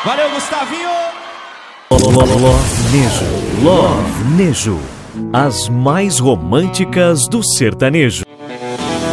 Valeu, Gustavinho! Love Nejo. As mais românticas do sertanejo.